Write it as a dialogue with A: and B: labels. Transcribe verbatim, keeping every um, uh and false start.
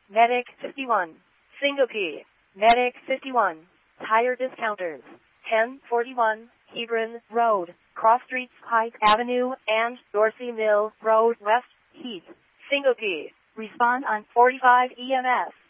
A: Medic fifty-one. Syncope. Medic fifty-one. Tire Discounters. ten forty-one Hebron Road, Cross Streets Pike Avenue, and Dorsey Mill Road West, Heath. Syncope. Respond on forty-five E M S.